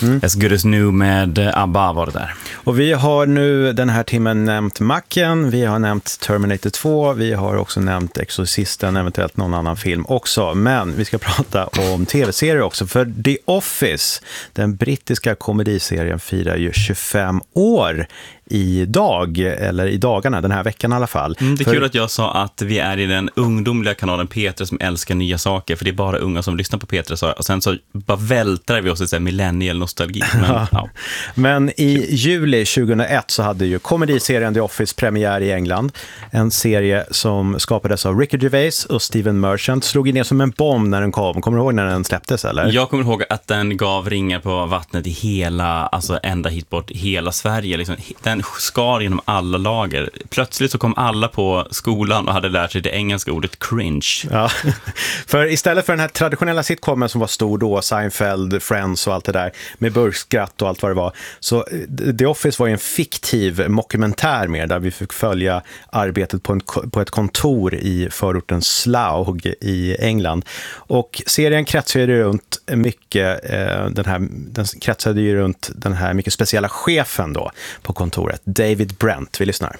As Good As New med ABBA var det där. Och vi har nu den här timmen nämnt Macken, vi har nämnt Terminator 2, vi har också nämnt Exorcisten, eventuellt någon annan film också. Men vi ska prata om tv-serier också, för The Office, den brittiska komediserien, firar ju 25 år idag, eller i dagarna, den här veckan i alla fall. Det är kul att jag sa att vi är i den ungdomliga kanalen Petra som älskar nya saker, för det är bara unga som lyssnar på Petra, och sen så bara vältrar vi oss i millennial nostalgi. Men i juli 2001 så hade ju komediserien The Office premiär i England. En serie som skapades av Ricky Gervais och Steven Merchant, slog ner som en bomb när den kom. Kommer du ihåg när den släpptes, eller? Jag kommer ihåg att den gav ringar på vattnet i hela, alltså ända hit bort, hela Sverige. Liksom. Den skar genom alla lager. Plötsligt så kom alla på skolan och hade lärt sig det engelska ordet cringe. Ja, för istället för den här traditionella sitcomen som var stor då, Seinfeld, Friends och allt det där, med burkskratt och allt vad det var, så The Office var ju en fiktiv mockumentär mer, där vi fick följa arbetet på ett kontor i förorten Slough i England. Och serien kretsade ju runt mycket, den kretsade ju runt den här mycket speciella chefen då på kontoret, David Brent. Vi lyssnar.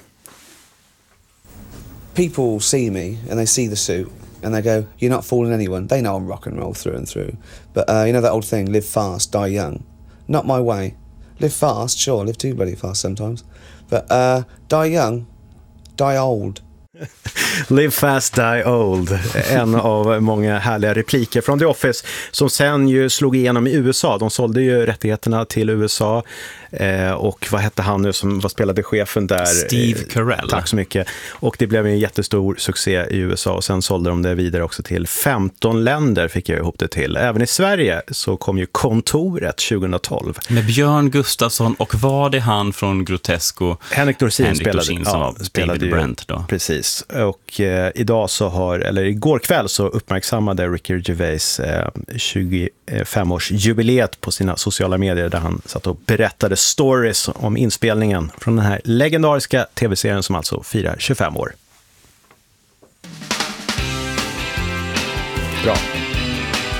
People see me and they see the suit and they go, "You're not fooling anyone." They know I'm rock and roll through and through. But you know that old thing, live fast, die young. Not my way. Live fast, sure, live too bloody fast sometimes. But die young, die old. Live fast, die old. En av många härliga repliker från The Office som sen ju slog igenom i USA. De sålde ju rättigheterna till USA. Och vad hette han nu som spelade chefen där? Steve Carell. Tack så mycket. Och det blev en jättestor succé i USA, och sen sålde de det vidare också till 15 länder, fick jag ihop det till. Även i Sverige så kom ju Kontoret 2012. Med Björn Gustafsson, och var det han från Grotesco? Henrik Dorsin spelade David Brent då. Precis. Och igår kväll så uppmärksammade Ricky Gervais 25-årsjubileet på sina sociala medier, där han satt och berättade stories om inspelningen från den här legendariska tv-serien som alltså firar 25 år.